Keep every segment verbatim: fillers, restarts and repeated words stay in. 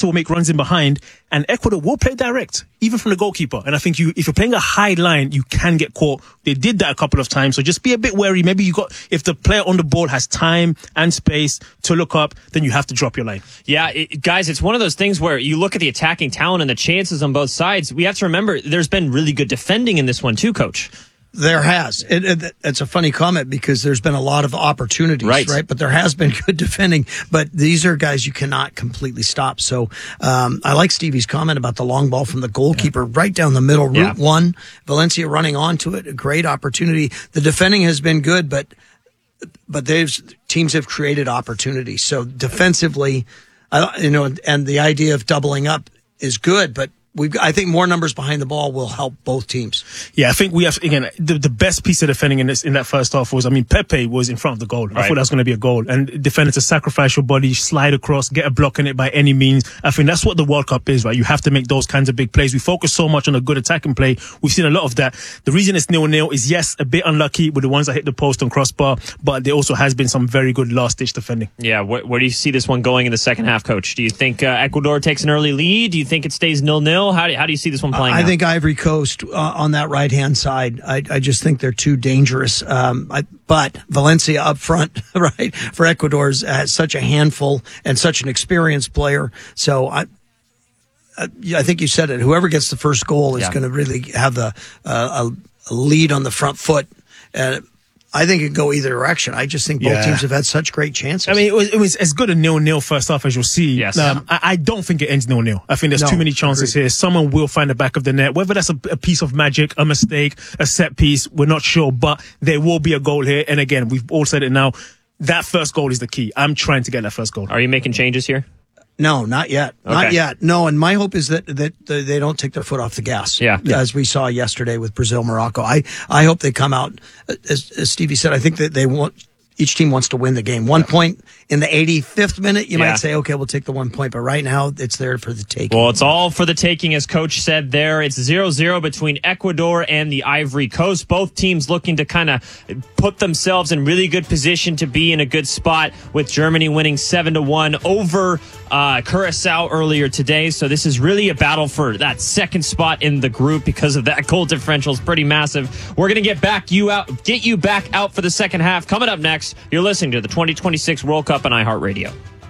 will make runs in behind, and Ecuador will play direct, even from the goalkeeper. And I think you, if you're playing a high line, you can get caught. They did that a couple of times, so just be a bit wary. Maybe you got, if the player on the ball has time and space to look up, then you have to drop your line. Yeah, it, guys, it's one of those things where you look at the attacking talent and the chances on both sides. We have to remember there's been really good defending in this one too, Coach. There has. It, it, it's a funny comment because there's been a lot of opportunities, right. right? But there has been good defending. But these are guys you cannot completely stop. So um, I like Stevie's comment about the long ball from the goalkeeper yeah. right down the middle, route yeah. one. Valencia running onto it, a great opportunity. The defending has been good, but but they've teams have created opportunities. So defensively, uh, you know, and the idea of doubling up is good, but We've, I think more numbers behind the ball will help both teams. Yeah, I think we have, again, the, the best piece of defending in this, in that first half was, I mean, Pepe was in front of the goal. Right. I thought that was going to be a goal. And defenders to sacrifice your body, slide across, get a block in it by any means. I think that's what the World Cup is, right? You have to make those kinds of big plays. We focus so much on a good attacking play. We've seen a lot of that. The reason it's nil-nil is, yes, a bit unlucky with the ones that hit the post and crossbar, but there also has been some very good last-ditch defending. Yeah, wh- where do you see this one going in the second half, Coach? Do you think uh, Ecuador takes an early lead? Do you think it stays nil-nil? How do, how do you see this one playing I out? think Ivory Coast uh, on that right-hand side. I, I just think they're too dangerous. Um, I, but Valencia up front, right, for Ecuador has such a handful and such an experienced player. So I, I, I think you said it. Whoever gets the first goal is yeah. going to really have the uh, a, a lead on the front foot. Uh, I think it could go either direction. I just think both yeah. teams have had such great chances. I mean, it was, it was as good a nil-nil first half as you'll see. Yes. Um, I, I don't think it ends nil-nil. I think there's no, too many chances agreed. here. Someone will find the back of the net. Whether that's a, a piece of magic, a mistake, a set piece, we're not sure. But there will be a goal here. And again, we've all said it now. That first goal is the key. I'm trying to get that first goal. Are you making changes here? No, not yet. Okay. Not yet. No, and my hope is that, that they don't take their foot off the gas. Yeah. As we saw yesterday with Brazil, Morocco. I, I hope they come out, as, as Stevie said, I think that they want, each team wants to win the game. One point in the eighty-fifth minute, you yeah. might say, okay, we'll take the one point. But right now, it's there for the taking. Well, it's all for the taking, as Coach said there. It's zero zero between Ecuador and the Ivory Coast. Both teams looking to kind of put themselves in really good position to be in a good spot, with Germany winning seven to one over uh, Curacao earlier today. So this is really a battle for that second spot in the group because of that goal differential is pretty massive. We're going to get back you out, get you back out for the second half. Coming up next, you're listening to the twenty twenty-six World Cup on iHeartRadio.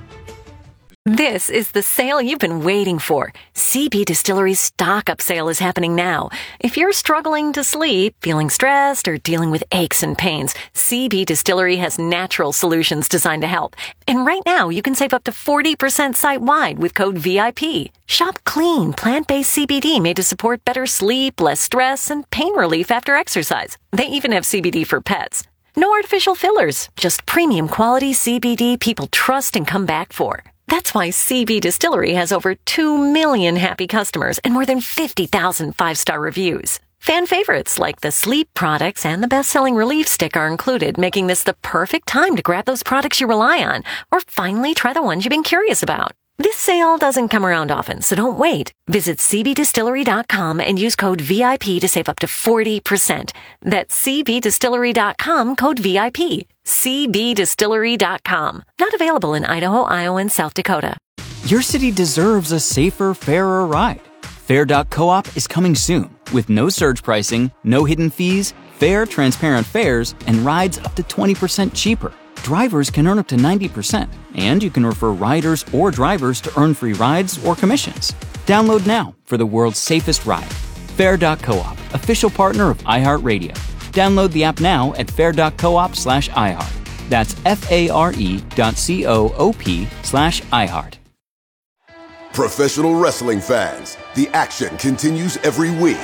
This is the sale you've been waiting for. C B Distillery's stock up sale is happening now. If you're struggling to sleep, feeling stressed, or dealing with aches and pains, C B Distillery has natural solutions designed to help. And right now, you can save up to forty percent site-wide with code V I P. Shop clean, plant-based C B D made to support better sleep, less stress, and pain relief after exercise. They even have C B D for pets. No artificial fillers, just premium quality C B D people trust and come back for. That's why C B Distillery has over two million happy customers and more than fifty thousand five-star reviews. Fan favorites like the sleep products and the best-selling relief stick are included, making this the perfect time to grab those products you rely on, or finally try the ones you've been curious about. This sale doesn't come around often, so don't wait. Visit C B distillery dot com and use code V I P to save up to forty percent. That's C B distillery dot com, code V I P. C B distillery dot com. Not available in Idaho, Iowa, and South Dakota. Your city deserves a safer, fairer ride. Fair dot coop is coming soon with no surge pricing, no hidden fees, fair, transparent fares, and rides up to twenty percent cheaper. Drivers can earn up to ninety percent, and you can refer riders or drivers to earn free rides or commissions. Download now for the world's safest ride. Fair dot coop, official partner of iHeartRadio. Download the app now at fair dot coop slash iHeart. That's F-A-R-E dot C-O-O-P slash iHeart. Professional wrestling fans, the action continues every week.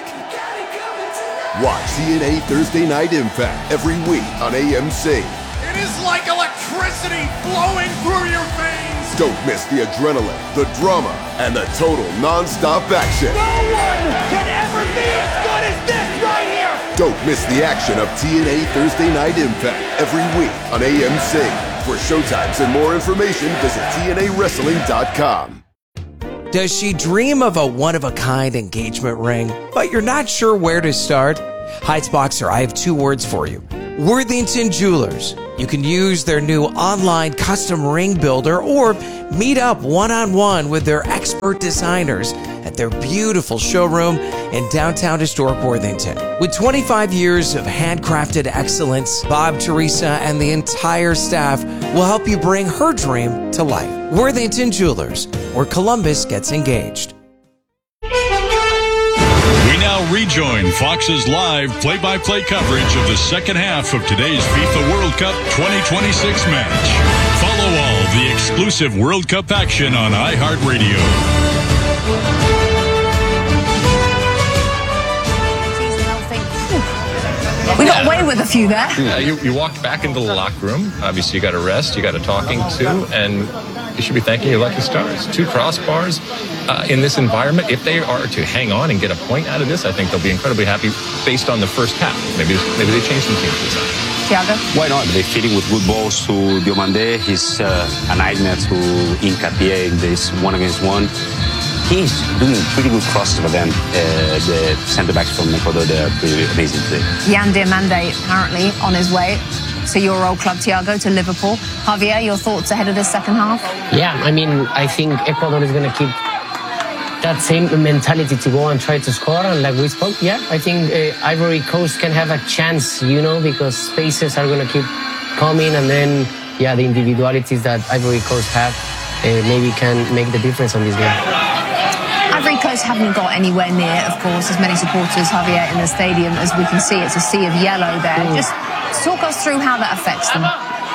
Watch T N A Thursday Night Impact every week on A M C. It is like electricity flowing through your veins. Don't miss the adrenaline, the drama, and the total non-stop action. No one can ever be as good as this right here. Don't miss the action of T N A Thursday Night Impact every week on A M C. For showtimes and more information, visit T N A wrestling dot com. Does she dream of a one-of-a-kind engagement ring, but you're not sure where to start? Heights Boxer, I have two words for you. Worthington Jewelers. You can use their new online custom ring builder or meet up one-on-one with their expert designers at their beautiful showroom in downtown historic Worthington. With twenty-five years of handcrafted excellence, Bob, Teresa, and the entire staff will help you bring her dream to life. Worthington Jewelers, where Columbus gets engaged. We now rejoin Fox's live play-by-play coverage of the second half of today's FIFA World Cup twenty twenty-six match. Follow all the exclusive World Cup action on iHeartRadio. We got away with a few there. Uh, you, you walked back into the locker room. Obviously, you got a rest, you got a talking to, and you should be thanking your lucky stars. Two crossbars uh, in this environment. If they are to hang on and get a point out of this, I think they'll be incredibly happy based on the first half. Maybe maybe they change some things this time. Thiago? Why not? They're feeding with good balls to Diomande. He's uh, a nightmare to Nketiah in this one against one. He's doing pretty good crosses for them. Uh, the centre-backs from Ecuador, they're pretty amazing today. Yan Diomande apparently on his way to your old club, Thiago, to Liverpool. Javier, your thoughts ahead of the second half? Yeah, I mean, I think Ecuador is going to keep that same mentality to go and try to score. And like we spoke, yeah, I think uh, Ivory Coast can have a chance, you know, because spaces are going to keep coming. And then, yeah, the individualities that Ivory Coast have uh, maybe can make the difference on this game. Ivory Coast haven't got anywhere near, of course, as many supporters, Javier, in the stadium as we can see. It's a sea of yellow there. Mm. Just talk us through how that affects them.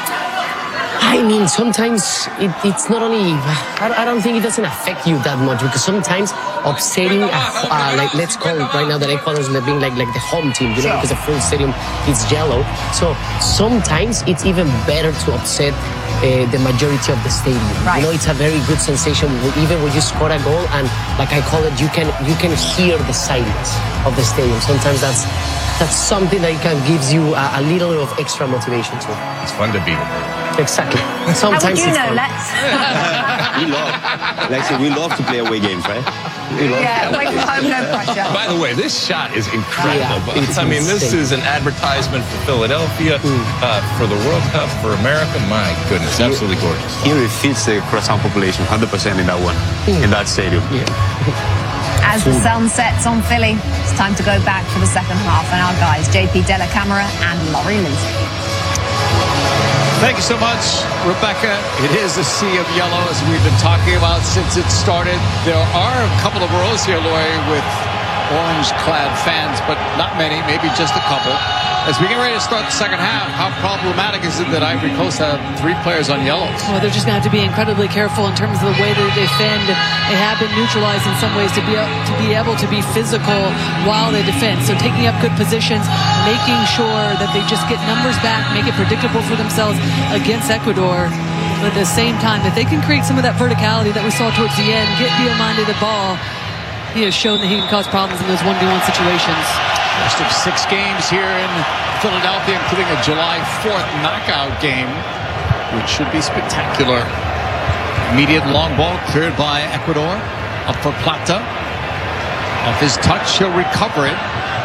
I mean, sometimes it, it's not only, I, I don't think it doesn't affect you that much, because sometimes upsetting, a, uh, like let's call it right now that Ecuador is being like, like the home team, you know, because the full stadium is yellow. So sometimes it's even better to upset uh, the majority of the stadium. Right. You know, it's a very good sensation, even when you score a goal, and like I call it, you can you can hear the silence of the stadium. Sometimes that's that's something that can gives you a, a little of extra motivation too. It's fun to beat. Exactly. Sometimes How would you it's know, fun. Lex? We love, like I said, we love to play away games, right? We love Yeah, away from home, no pressure. By the way, this shot is incredible. Yeah, it's I mean, this insane. is an advertisement for Philadelphia, uh, for the World Cup, for America. My goodness, absolutely gorgeous. Here it fits the croissant population one hundred percent in that one, in that stadium. Yeah. As the sun sets on Philly, it's time to go back for the second half. And our guys, J P Della Camera and Laurie Lindsay. Thank you so much, Rebecca. It is a sea of yellow, as we've been talking about since it started. There are a couple of rows here, Laurie, with orange-clad fans, but not many, maybe just a couple. As we get ready to start the second half, how problematic is it that Ivory Coast have three players on yellows? Well, they're just going to have to be incredibly careful in terms of the way they defend. They have been neutralized in some ways to be to be able to be physical while they defend. So taking up good positions, making sure that they just get numbers back, make it predictable for themselves against Ecuador. But at the same time, if they can create some of that verticality that we saw towards the end, get Diomande the ball, he has shown that he can cause problems in those one v one situations. First of six games here in Philadelphia, including a July fourth knockout game, which should be spectacular. Immediate long ball cleared by Ecuador. Up for Plata. Off his touch, he'll recover it.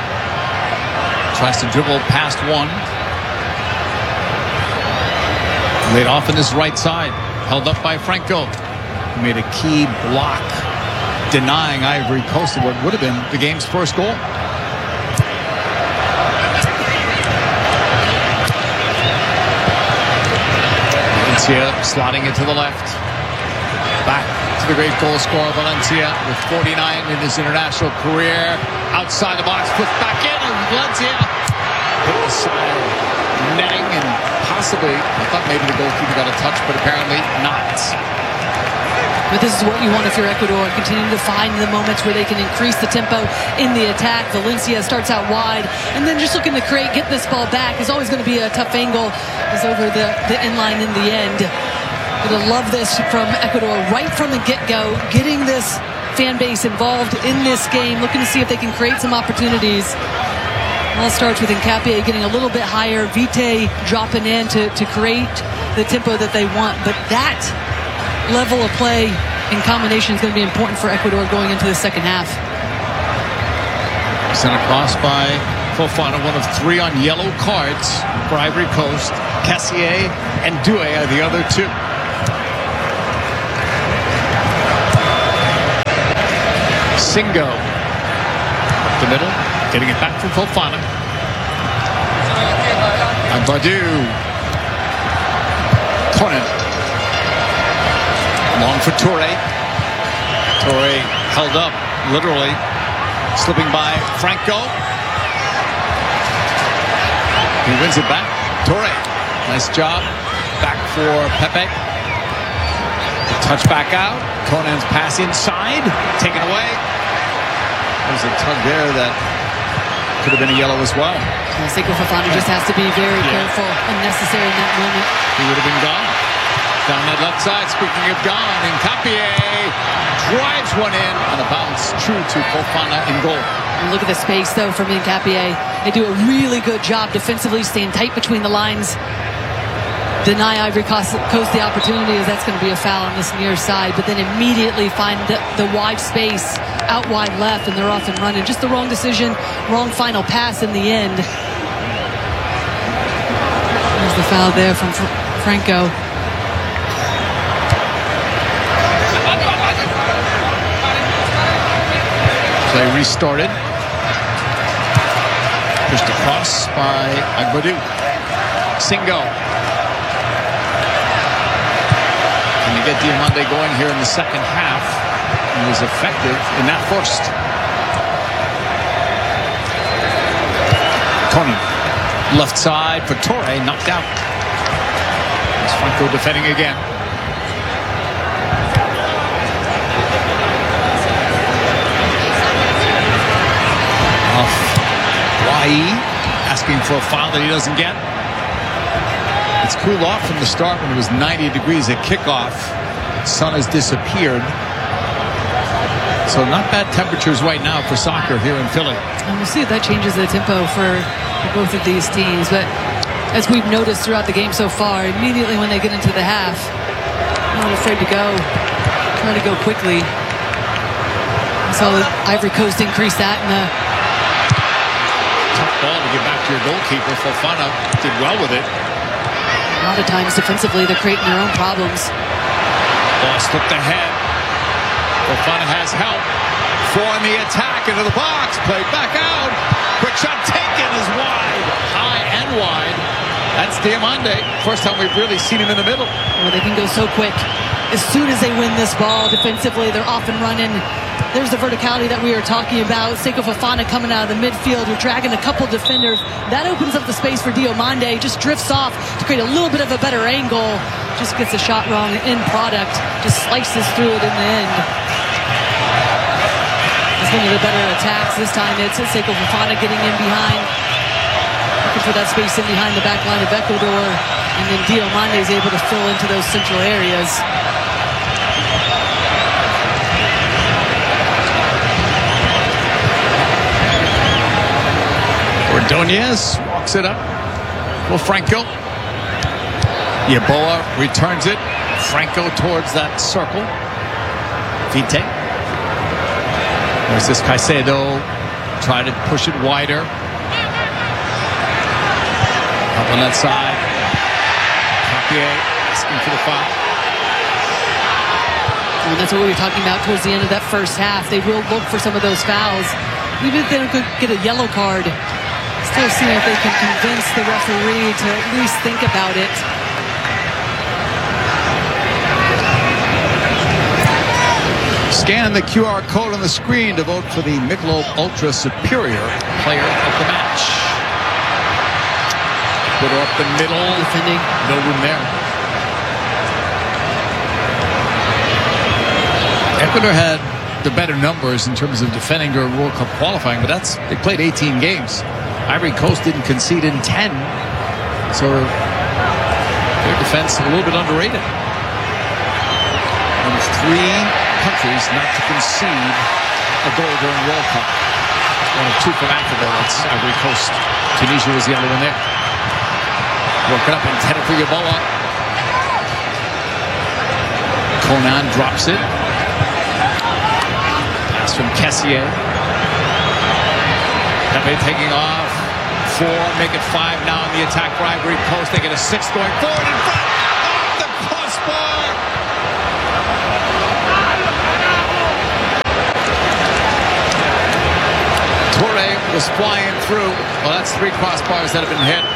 Tries to dribble past one. Laid off in this right side. Held up by Franco. He made a key block, denying Ivory Coast what would have been the game's first goal. Valencia slotting it to the left. Back to the great goal scorer Valencia with forty-nine in his international career. Outside the box, puts back in, and Valencia hit the side netting, and possibly, I thought maybe the goalkeeper got a touch, but apparently not. But this is what you want if you're Ecuador, continuing to find the moments where they can increase the tempo in the attack. Valencia starts out wide, and then just looking to create, get this ball back is always going to be a tough angle. Is over the, the end line in the end. Gonna love this from Ecuador right from the get-go, getting this fan base involved in this game, looking to see if they can create some opportunities. All starts with Nketiah getting a little bit higher, Vite dropping in to, to create the tempo that they want, but that level of play in combination is going to be important for Ecuador going into the second half. Sent across by Fofana, one of three on yellow cards for Ivory Coast. Cassier and Doué are the other two. Singo, the middle, getting it back from Fofana. And Badu. Conan. Long for Toure. Toure held up, literally, slipping by Franco. He wins it back. Toure, nice job. Back for Pepe. The touch back out. Conan's pass inside, taken away. There's a tug there that could have been a yellow as well. Yeah, Seko Fofana just has to be very yeah. careful, unnecessary in that moment. He would have been gone. Down that left side, speaking of gone, and Capier drives one in on a bounce, true to Fofana in goal. And look at the space, though, from Capier. They do a really good job defensively, staying tight between the lines. Deny Ivory Coast the opportunity, as that's going to be a foul on this near side, but then immediately find the, the wide space out wide left, and they're off and running. Just the wrong decision, wrong final pass in the end. There's the foul there from Fr Franco. Play restarted. Pushed across by Agbadou. Singo. Can you get Diomande going here in the second half? He was effective in that first. Conan. Left side for Toure, knocked out. It's Franco defending again. Off. Wai asking for a foul that he doesn't get. It's cooled off from the start when it was ninety degrees at kickoff. Sun has disappeared. So not bad temperatures right now for soccer here in Philly. And we'll see if that changes the tempo for, for both of these teams. But as we've noticed throughout the game so far, immediately when they get into the half, not afraid to go, trying to go quickly. So Ivory Coast increased that in the tough ball to get back to your goalkeeper. Fofana did well with it. A lot of times defensively, they're creating their own problems. Ball slipped ahead. Fofana has help. Four in the attack into the box. Played back out. Quick shot taken is wide. High and wide. That's Diomande. First time we've really seen him in the middle. Well, they can go so quick. As soon as they win this ball defensively, they're off and running. There's the verticality that we were talking about. Seko Fofana coming out of the midfield. We're dragging a couple defenders. That opens up the space for Diomande. Just drifts off to create a little bit of a better angle. Just gets the shot wrong. End product. Just slices through it in the end. It's one of the better attacks. This time it's Seko Fofana getting in behind. Looking for that space in behind the back line of Ecuador. And then Diomande is able to fill into those central areas. Ordonez walks it up. Well, Franco. Yeboah returns it. Franco towards that circle. Vite. There's this Caicedo. Try to push it wider. Up on that side. Capier asking for the foul. And that's what we were talking about towards the end of that first half. They will look for some of those fouls. Even if they don't get a yellow card, still seeing if they can convince the referee to at least think about it. Scan the Q R code on the screen to vote for the Michelob Ultra Superior Player of the Match. Put her up the middle. Defending. No room there. Ecuador had the better numbers in terms of defending during World Cup qualifying, but that's they played eighteen games. Ivory Coast didn't concede in ten, so their defense a little bit underrated. One of three countries not to concede a goal during World Cup. One of two from Africa. That's Ivory Coast. Tunisia was the other one there. Work it up intended for Yeboah. Conan drops it. Pass from Cassier. Pepe taking off. four, make it five now in the attack for Ivory Coast. They get a six going forward in front. Off the crossbar. Toure was flying through. Well, that's three crossbars that have been hit.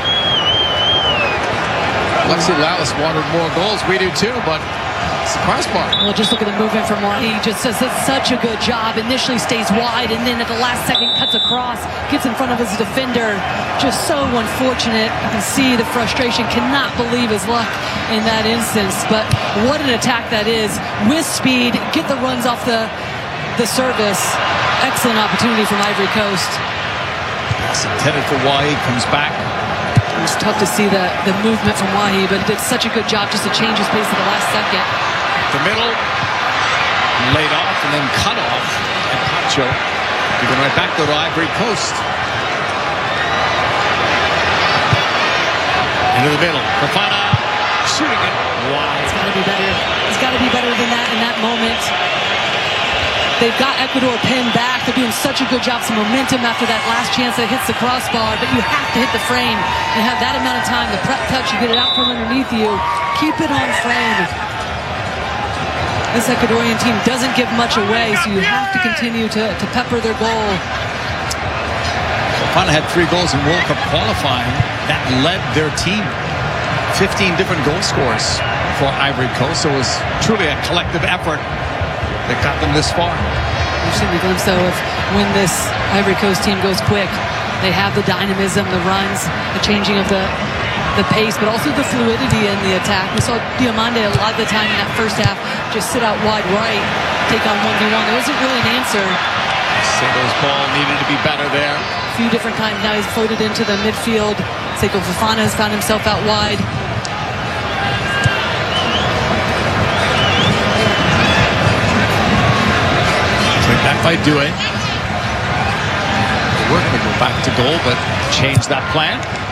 Alexi Lalas wanted more goals. We do too, but it's the crossbar. Well, just look at the movement from Wahi. He just does such a good job. Initially stays wide, and then at the last second cuts across, gets in front of his defender. Just so unfortunate. You can see the frustration. Cannot believe his luck in that instance. But what an attack that is. With speed, get the runs off the, the service. Excellent opportunity from Ivory Coast. Pass intended for Wahi, comes back. It was tough to see the, the movement from Wahi, but he did such a good job just to change his pace at the last second. The middle, laid off and then cut off. And Pacho giving right back to the Ivory Coast. Into the middle. Fofana shooting it wide. It's got to be better. It's got to be better than that in that moment. They've got Ecuador pinned back. They're doing such a good job. Some momentum after that last chance that hits the crossbar. But you have to hit the frame. You have that amount of time. The prep touch, you get it out from underneath you. Keep it on frame. This Ecuadorian team doesn't give much away, so you have to continue to, to pepper their goal. Fofana had three goals in World Cup qualifying. That led their team. fifteen different goal scores for Ivory Coast. So it was truly a collective effort that got them this far. You've seen the glimpse, though, of when this Ivory Coast team goes quick. They have the dynamism, the runs, the changing of the the pace, but also the fluidity in the attack. We saw Diomande a lot of the time in that first half just sit out wide right, take on one v one. There wasn't really an answer. Seiko's ball needed to be better there. A few different times now he's floated into the midfield. Seiko Fofana has found himself out wide. Back by Doué. Work to go back to goal, but change that plan.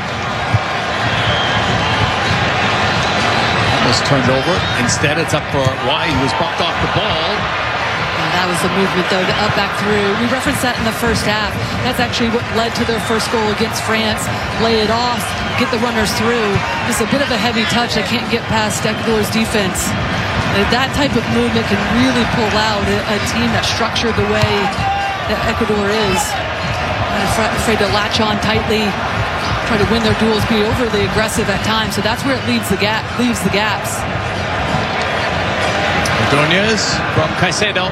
Almost turned over. Instead, it's up for Wahi, who was bumped off the ball. And that was the movement, though, the up back through. We referenced that in the first half. That's actually what led to their first goal against France. Lay it off, get the runners through. Just a bit of a heavy touch that can't get past Ecuador's defense. That type of movement can really pull out a, a team that's structured the way that Ecuador is. Afraid, afraid to latch on tightly, try to win their duels, be overly aggressive at times. So that's where it leaves the gap, leaves the gaps. Ordonez from Caicedo.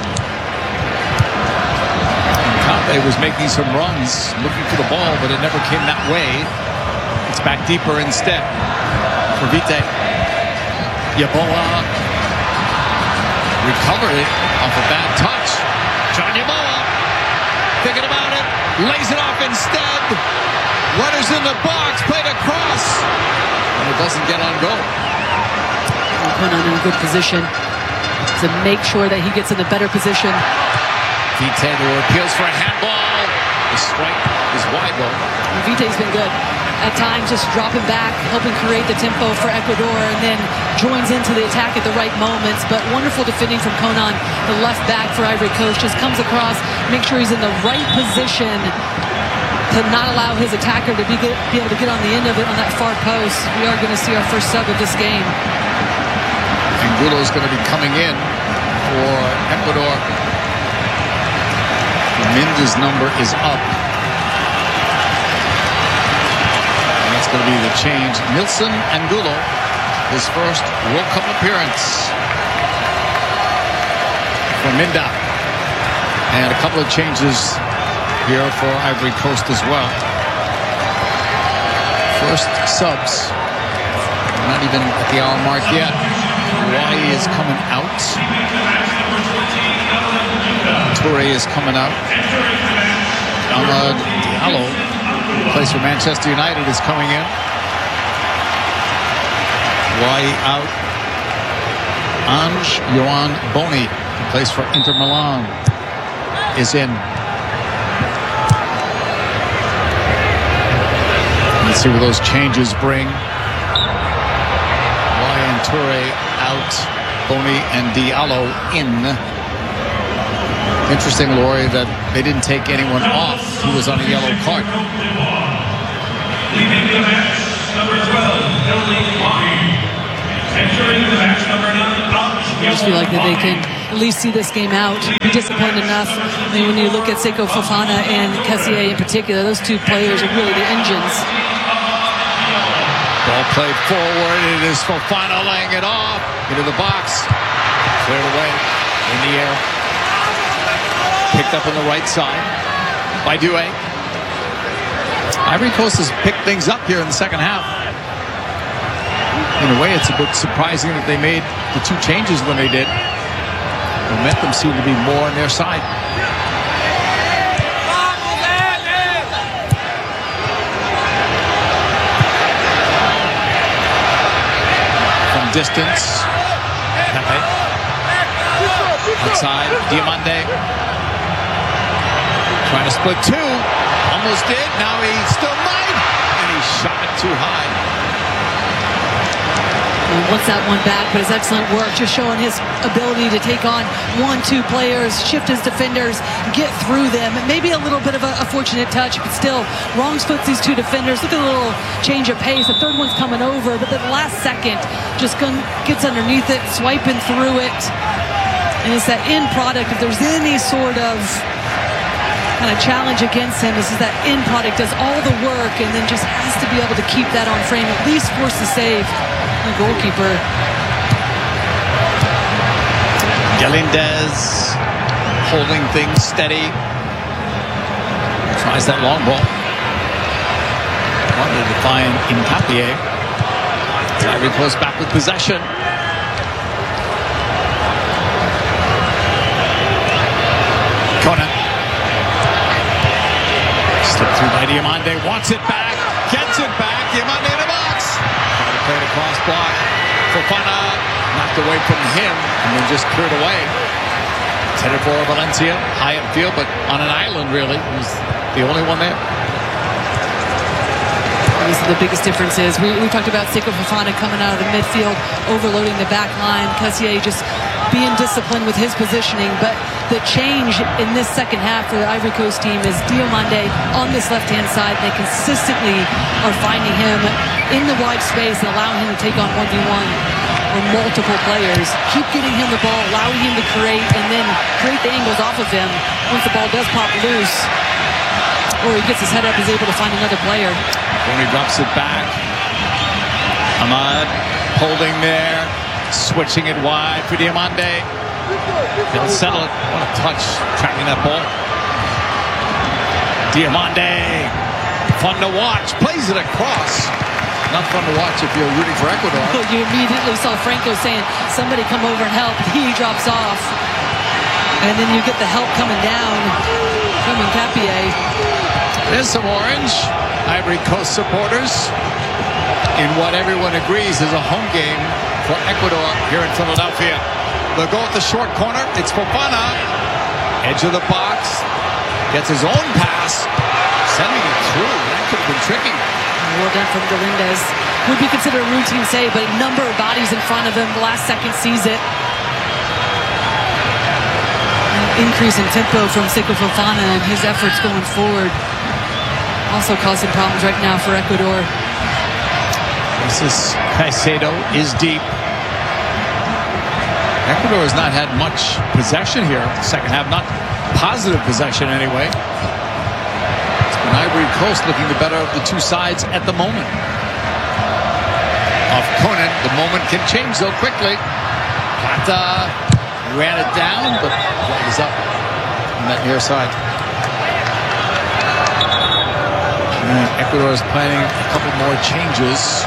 Campe was making some runs, looking for the ball, but it never came that way. It's back deeper instead for Vite. Yeboah recovered it off a bad touch. John Yeboah thinking about it, lays it off instead. Runners in the box, played across, and it doesn't get on goal. Konan in a good position to make sure that he gets in a better position. Vite who appeals for a handball. The strike is wide though. Vite's been good. At times just dropping back, helping create the tempo for Ecuador, and then joins into the attack at the right moments. But wonderful defending from Konan, the left back for Ivory Coast, just comes across, make sure he's in the right position to not allow his attacker to be, get, be able to get on the end of it on that far post. We are going to see our first sub of this game. Angulo is going to be coming in for Ecuador. Minda's number is up. That's going to be the change. Nilson Angulo, his first World Cup appearance for Minda. And a couple of changes here for Ivory Coast as well. First subs. Not even at the hour mark yet. Wahi is coming out. Toure is coming out. Amad Diallo, who plays for Manchester United, is coming in. Wahi out. Ange Joan Boni, who plays for Inter Milan, is in. Let's see what those changes bring. Wahi and Toure out. Boni and Diallo in. Interesting, Lori, that they didn't take anyone off who was on a yellow card. Leaving the match, number twelve, penalty line. Entering the match, number nine, I just feel like that they can at least see this game out, be disciplined enough. I mean, when you look at Seko Fofana and Kessié in particular, those two players are really the engines. Ball played forward. It is Fofana laying it off into the box. Cleared away in the air. Picked up on the right side by Doué. Ivory Coast has picked things up here in the second half. In a way, it's a bit surprising that they made the two changes when they did. Momentum seemed to be more on their side. From distance, Pepe. Outside, Diomande. Trying to split two. Almost did. Now he still might. And he shot it too high. And wants that one back, but his excellent work, just showing his ability to take on one, two players, shift his defenders, get through them. Maybe a little bit of a, a fortunate touch, but still, wrongs foots these two defenders. Look at the little change of pace. The third one's coming over, but the last second just gets underneath it, swiping through it. And it's that end product. If there's any sort of kind of challenge against him, this is that end product, does all the work, and then just has to be able to keep that on frame, at least force the save. The goalkeeper. Galindez holding things steady. Tries that long ball. Wanted to find Hincapié. Ivory Coast back with possession. Conan. Slipped through by Diomande. Wants it back. Gets it back. Diomande in the box. Trying to play the cross block. Fofana knocked away from him and then just cleared away. Headed for Valencia. High upfield, but on an island, really. He's the only one there. These are the biggest differences. We, we talked about Seko Fofana coming out of the midfield, overloading the back line. Kessié just being disciplined with his positioning. But the change in this second half for the Ivory Coast team is Diomande on this left-hand side. They consistently are finding him in the wide space and allowing him to take on one v one or multiple players. Keep getting him the ball, allowing him to create, and then create the angles off of him once the ball does pop loose. Or he gets his head up, is able to find another player. When he drops it back. Ahmad holding there. Switching it wide for Diomande. He'll settle it. What a touch tracking that ball. Diomande. Fun to watch. Plays it across. Not fun to watch if you're rooting for Ecuador. You immediately saw Franco saying, somebody come over and help. He drops off. And then you get the help coming down from Hincapié. There's some orange. Ivory Coast supporters in what everyone agrees is a home game for Ecuador here in Philadelphia. They'll go at the short corner. It's Fofana. Edge of the box. Gets his own pass. Sending it through. That could have been tricky. Well done from Galindez. Would be considered a routine save, but a number of bodies in front of him. The last second sees it. An increase in tempo from Seko Fofana and his efforts going forward. Also causing problems right now for Ecuador. This is Caicedo is deep. Ecuador has not had much possession here. Second half, not positive possession anyway. It's been Ivory Coast looking the better of the two sides at the moment. Off Conan, the moment can change so quickly. Plata ran it down, but flag is up on that near side. And Ecuador is planning a couple more changes.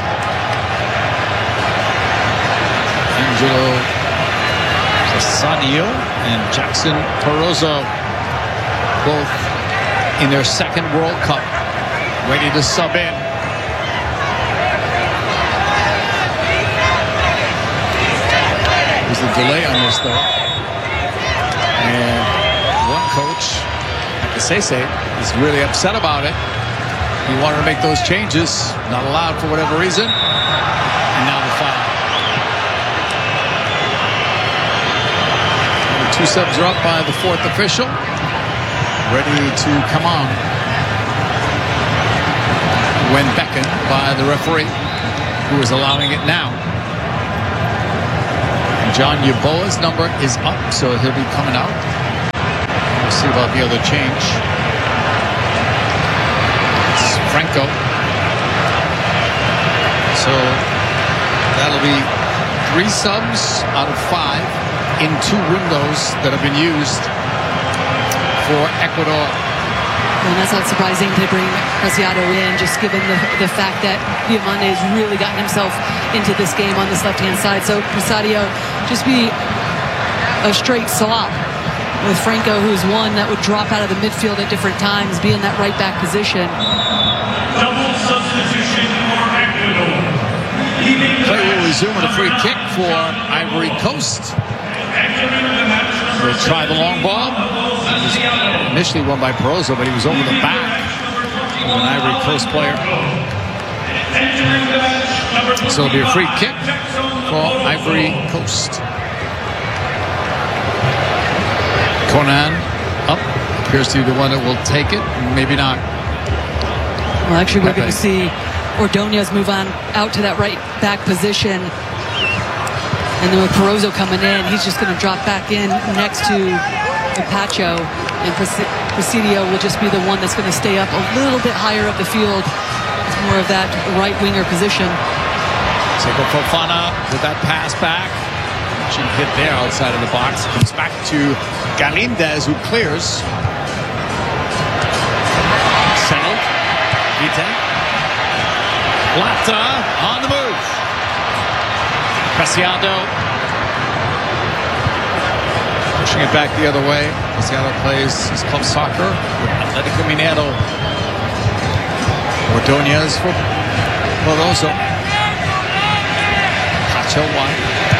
Angelo Sadio and Jackson Porozo, both in their second World Cup, ready to sub in. There's a delay on this though. And one coach, Akasese, is really upset about it. He wanted to make those changes, not allowed for whatever reason. And now the foul. Number two Two subs are up by the fourth official. Ready to come on. When beckoned by the referee, who is allowing it now. John Yeboah's number is up, so he'll be coming out. We'll see about the other change. It's Franco. So that'll be three subs out of five in two windows that have been used for Ecuador. And that's not surprising to bring Preciado in, just given the, the fact that Diomande has really gotten himself into this game on this left-hand side. So Preciado just be a straight swap with Franco, who's one that would drop out of the midfield at different times, be in that right-back position. Double substitution for Ecuador. Play will resume with a free kick for Ivory Coast. We'll try the long ball. Initially won by Barroso, but he was over the back of an Ivory Coast player. So it'll be a free kick for Ivory Coast. Conan up. Appears to be the one that will take it. Maybe not. Well, actually, we're Pepe. going to see Ordonez move on out to that right back position. And then with Barroso coming in, he's just going to drop back in next to Pacho. And Presidio will just be the one that's going to stay up a little bit higher up the field. It's more of that right winger position. Seko Fofana with that pass back. She hit there outside of the box. Comes back to Galindez, who clears. Settled. Vite. Plata on the move. Preciado. Pushing it back the other way. Preciado plays his club soccer with Atletico Mineiro. Ordonez for Barroso. Pacho wide.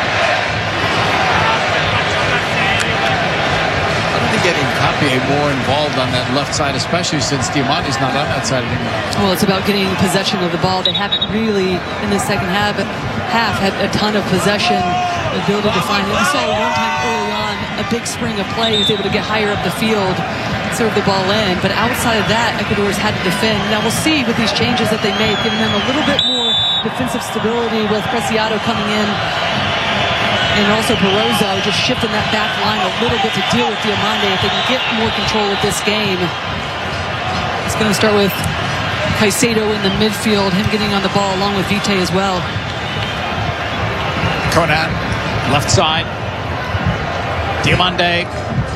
How did they get Hincapié more involved on that left side, especially since Diamante's not on that side anymore? Well, it's about getting possession of the ball. They haven't really, in the second half, half had a ton of possession, ability to find it. We saw one time early on a big spring of play. He was able to get higher up the field, serve the ball in. But outside of that, Ecuador's had to defend. Now we'll see with these changes that they made, giving them a little bit more defensive stability with Preciado coming in. And also Barroso just shifting that back line a little bit to deal with Diomande if they can get more control of this game. It's going to start with Caicedo in the midfield, him getting on the ball along with Vite as well. Conan, left side. Diomande.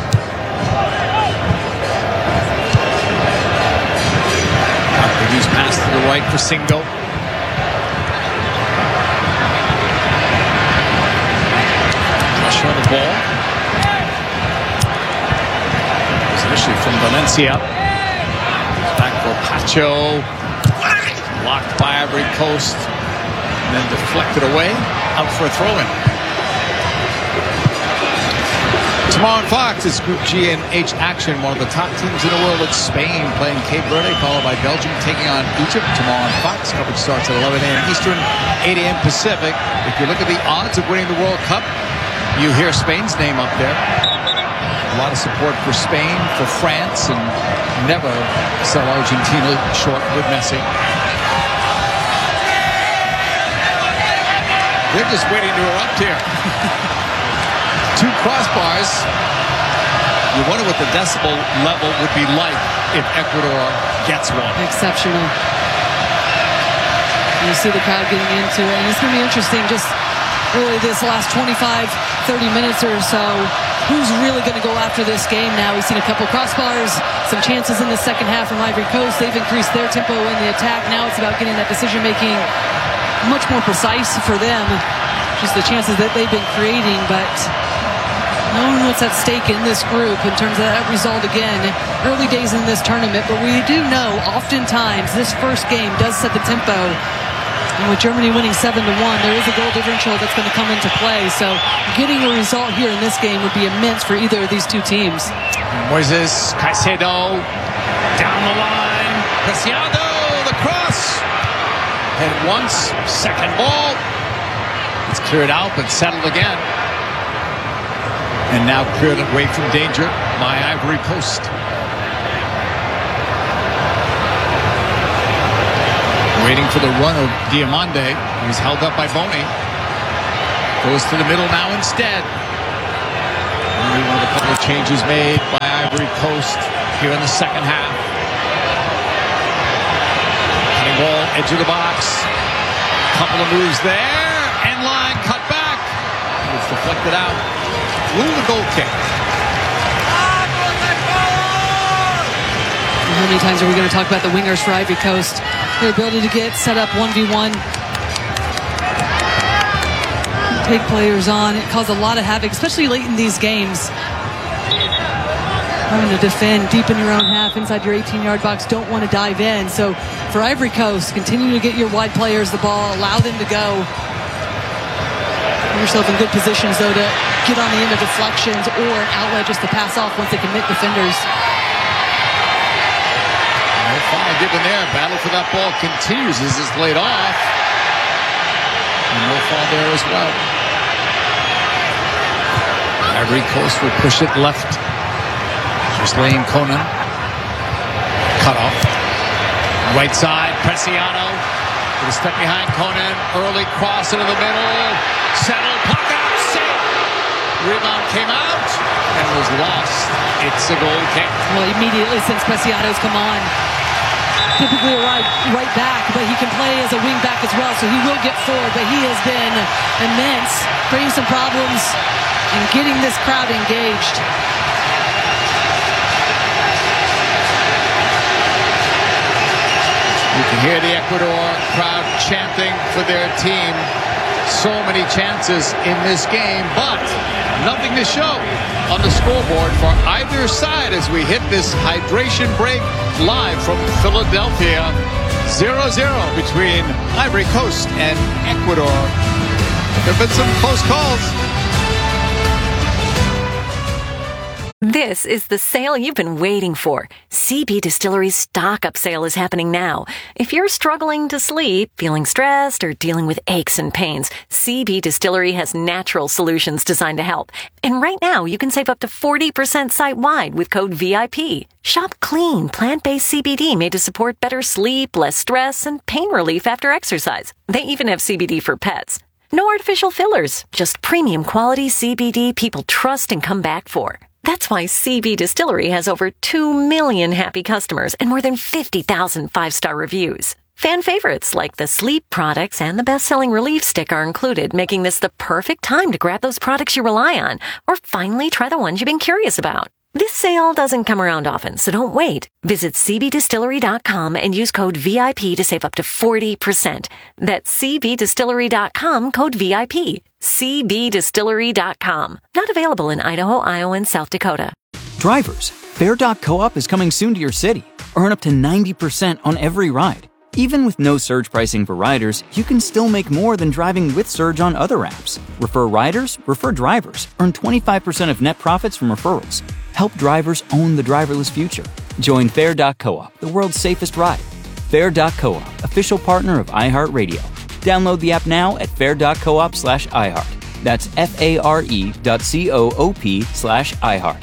Use pass to the right for Singo. Pressure on the ball. It was initially from Valencia. Back for Pacho. Blocked by Ivory Coast. And then deflected away. Out for a throw-in. Tomorrow on Fox, it's Group G and H action. One of the top teams in the world, it's Spain playing Cape Verde, followed by Belgium taking on Egypt. Tomorrow on Fox, coverage starts at eleven a.m. Eastern, eight a.m. Pacific. If you look at the odds of winning the World Cup, you hear Spain's name up there. A lot of support for Spain, for France, and never sell Argentina short with Messi. They're just waiting to erupt here. Two crossbars. You wonder what the decibel level would be like if Ecuador gets one. Exceptional. You see the crowd getting into it, and it's going to be interesting just really this last twenty-five, thirty minutes or so. Who's really going to go after this game now? We've seen a couple crossbars, some chances in the second half from Ivory Coast. They've increased their tempo in the attack. Now it's about getting that decision-making much more precise for them. Just the chances that they've been creating, but no one knows what's at stake in this group in terms of that result again. Early days in this tournament, but we do know oftentimes this first game does set the tempo. And with Germany winning seven to one, there is a goal differential that's going to come into play. So getting a result here in this game would be immense for either of these two teams. Moises Caicedo down the line. Preciado, the cross. And once, second ball. It's cleared out, but settled again. And now cleared away from danger by Ivory Coast. Waiting for the run of Diomande. He's held up by Boney. Goes to the middle now instead. Only one of a couple of changes made by Ivory Coast here in the second half. Cutting ball, edge of the box. Couple of moves there. End line, cut back. It's deflected out. Blew the goal kick. How many times are we going to talk about the wingers for Ivory Coast? Their ability to get set up one v one. Take players on. It caused a lot of havoc, especially late in these games. Having to defend deep in your own half, inside your eighteen-yard box, don't want to dive in. So for Ivory Coast, continue to get your wide players the ball, allow them to go. Put yourself in good positions, though, to get on the end of deflections or an outlet just to pass off once they commit defenders. No foul given there. Battle for that ball continues as it's laid off. And no foul there as well. Ivory Coast will push it left. Just laying Conan. Cut off. Right side, Preciado. With a step behind Conan. Early cross into the middle. Settled, puck out, safe. Rebound came out and was lost. It's a goal kick. Well, immediately since Preciado's come on, typically a right, right back, but he can play as a wing back as well, so he will get forward, but he has been immense, creating some problems and getting this crowd engaged. You can hear the Ecuador crowd chanting for their team. So many chances in this game, but nothing to show on the scoreboard for either side as we hit this hydration break live from Philadelphia. zero zero between Ivory Coast and Ecuador. There have been some close calls. This is the sale you've been waiting for. C B Distillery's stock-up sale is happening now. If you're struggling to sleep, feeling stressed, or dealing with aches and pains, C B Distillery has natural solutions designed to help. And right now, you can save up to forty percent site-wide with code V I P. Shop clean, plant-based C B D made to support better sleep, less stress, and pain relief after exercise. They even have C B D for pets. No artificial fillers, just premium quality C B D people trust and come back for. That's why C B Distillery has over two million happy customers and more than fifty thousand five-star reviews. Fan favorites like the sleep products and the best-selling relief stick are included, making this the perfect time to grab those products you rely on or finally try the ones you've been curious about. This sale doesn't come around often, so don't wait. Visit C B distillery dot com and use code V I P to save up to forty percent. That's C B distillery dot com, code V I P. C B distillery dot com. Not available in Idaho, Iowa, and South Dakota. Drivers, Fare dot co-op is coming soon to your city. Earn up to ninety percent on every ride. Even with no surge pricing for riders, you can still make more than driving with Surge on other apps. Refer riders, refer drivers. Earn twenty-five percent of net profits from referrals. Help drivers own the driverless future. Join Fare dot co-op, the world's safest ride. Fare dot co-op, official partner of iHeartRadio. Download the app now at fare dot coop slash iHeart. That's F-A-R-E dot C-O-O-P slash iHeart.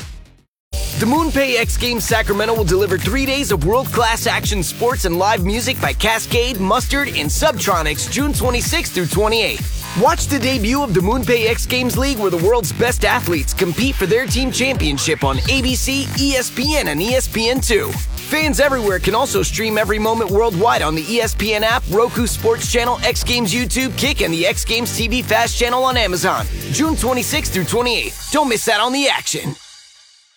The MoonPay X Games Sacramento will deliver three days of world-class action sports and live music by Cascade, Mustard, and Subtronics June twenty-sixth through twenty-eighth. Watch the debut of the MoonPay X Games League where the world's best athletes compete for their team championship on A B C, E S P N, and E S P N two. Fans everywhere can also stream every moment worldwide on the E S P N app, Roku Sports Channel, X Games YouTube, Kick, and the X Games T V Fast Channel on Amazon. June twenty-sixth through twenty-eighth. Don't miss out on the action.